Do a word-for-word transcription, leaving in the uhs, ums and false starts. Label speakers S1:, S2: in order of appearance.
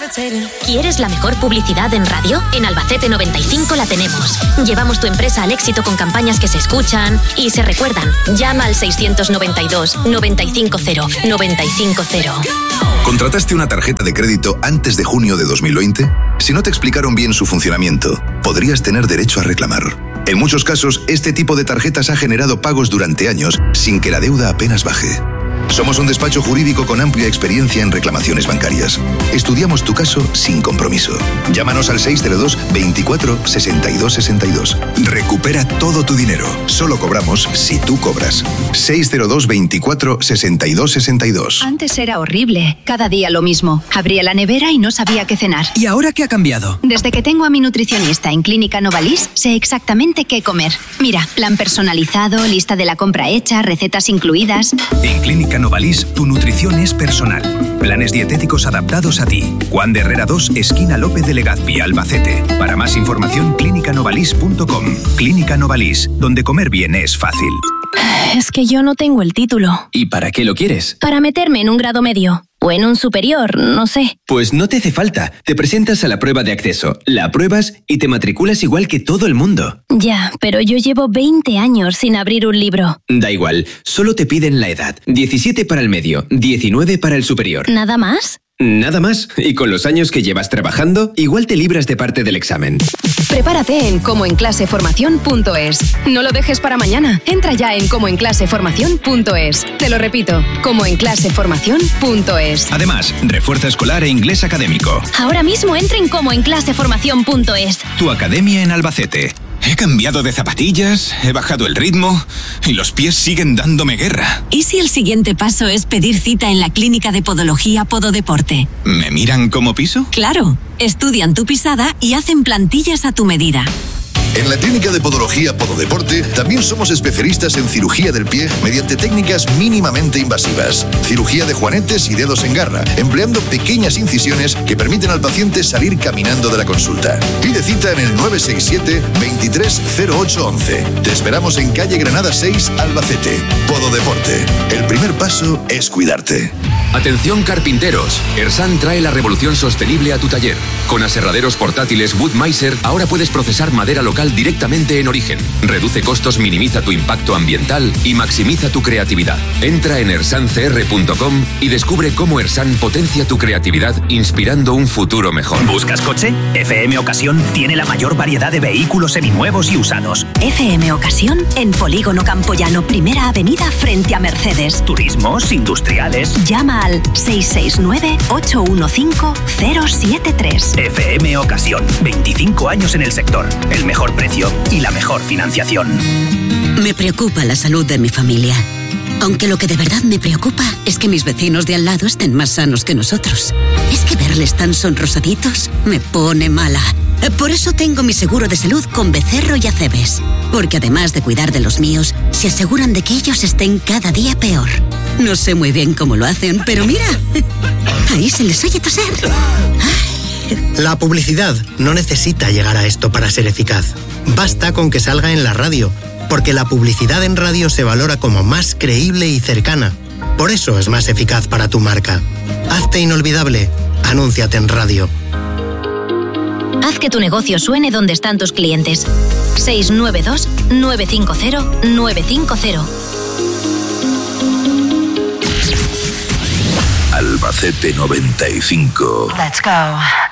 S1: ¿Quieres la mejor publicidad en radio? En Albacete noventa y cinco la tenemos. Llevamos tu empresa al éxito con campañas que se escuchan y se recuerdan. Llama al seiscientos noventa y dos, noventa y cinco cero, noventa y cinco cero.
S2: ¿Contrataste una tarjeta de crédito antes de junio de dos mil veinte? Si no te explicaron bien su funcionamiento, podrías tener derecho a reclamar. En muchos casos, este tipo de tarjetas ha generado pagos durante años sin que la deuda apenas baje. Somos un despacho jurídico con amplia experiencia en reclamaciones bancarias. Estudiamos tu caso sin compromiso. Llámanos al seis cero dos, veinticuatro, sesenta y dos sesenta y dos. Recupera todo tu dinero. Solo cobramos si tú cobras. seis cero dos, veinticuatro, sesenta y dos sesenta y dos.
S3: Antes era horrible. Cada día lo mismo. Abría la nevera y no sabía qué cenar.
S4: ¿Y ahora qué ha cambiado?
S3: Desde que tengo a mi nutricionista en Clínica Novalis, sé exactamente qué comer. Mira, plan personalizado, lista de la compra hecha, recetas incluidas.
S5: En Clínica Novalis, tu nutrición es personal. Planes dietéticos adaptados a ti. Juan de Herrera dos, esquina López de Legazpi, Albacete. Para más información, clínica novalis punto com. Clínica Novalis, donde comer bien es fácil.
S6: Es que yo no tengo el título.
S4: ¿Y para qué lo quieres?
S6: Para meterme en un grado medio. O en un superior, no sé.
S4: Pues no te hace falta. Te presentas a la prueba de acceso, la apruebas y te matriculas igual que todo el mundo.
S6: Ya, pero yo llevo veinte años sin abrir un libro.
S4: Da igual, solo te piden la edad. diecisiete para el medio, diecinueve para el superior.
S6: ¿Nada más?
S4: Nada más. Y con los años que llevas trabajando, igual te libras de parte del examen.
S3: Prepárate en como en clase formación punto es. No lo dejes para mañana. Entra ya en como en clase formación punto es. Te lo repito, como en clase formación punto es.
S5: Además, refuerzo escolar e inglés académico.
S6: Ahora mismo entra en como en clase formación punto es.
S5: Tu academia en Albacete. He cambiado de zapatillas, he bajado el ritmo y los pies siguen dándome guerra.
S7: ¿Y si el siguiente paso es pedir cita en la clínica de podología Pododeporte?
S5: ¿Me miran como piso?
S7: Claro, estudian tu pisada y hacen plantillas a tu medida.
S2: En la Clínica de Podología Pododeporte también somos especialistas en cirugía del pie mediante técnicas mínimamente invasivas. Cirugía de juanetes y dedos en garra, empleando pequeñas incisiones que permiten al paciente salir caminando de la consulta. Pide cita en el nueve seis siete, veintitrés cero ocho once. Te esperamos en calle Granada seis, Albacete. Pododeporte. El primer paso es cuidarte.
S8: Atención carpinteros, Ersan trae la revolución sostenible a tu taller. Con aserraderos portátiles Woodmiser ahora puedes procesar madera local directamente en origen. Reduce costos, minimiza tu impacto ambiental y maximiza tu creatividad. Entra en ersan c r punto com y descubre cómo Ersan potencia tu creatividad inspirando un futuro mejor.
S9: ¿Buscas coche? F M Ocasión tiene la mayor variedad de vehículos seminuevos y usados.
S7: F M Ocasión en Polígono Campoyano, Primera Avenida frente a Mercedes.
S9: Turismos, industriales.
S7: Llama al seis seis nueve, ocho uno cinco, cero siete tres.
S9: F M Ocasión, veinticinco años en el sector, el mejor precio y la mejor financiación.
S7: Me preocupa la salud de mi familia. Aunque lo que de verdad me preocupa es que mis vecinos de al lado estén más sanos que nosotros. Es que verles tan sonrosaditos me pone mala. Por eso tengo mi seguro de salud con Becerro y Acebes. Porque además de cuidar de los míos, se aseguran de que ellos estén cada día peor. No sé muy bien cómo lo hacen, pero mira, ahí se les oye toser.
S10: La publicidad no necesita llegar a esto para ser eficaz. Basta con que salga en la radio, porque la publicidad en radio se valora como más creíble y cercana. Por eso es más eficaz para tu marca. Hazte inolvidable. Anúnciate en radio.
S6: Haz que tu negocio suene donde están tus clientes. seis nueve dos, nueve cinco cero, nueve cinco cero.
S2: Albacete noventa y cinco.
S11: Let's go.